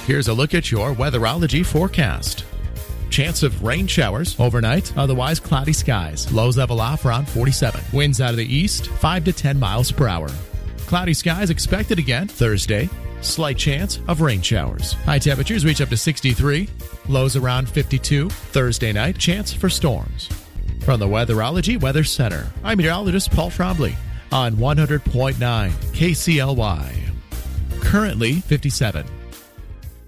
Here's a look at your weatherology forecast. Chance of rain showers overnight, otherwise cloudy skies. Lows level off around 47. Winds out of the east, 5 to 10 miles per hour. Cloudy skies expected again Thursday. Slight chance of rain showers. High temperatures reach up to 63. Lows around 52. Thursday night, chance for storms. From the Weatherology Weather Center, I'm meteorologist Paul Trombley on 100.9 KCLY. Currently 57.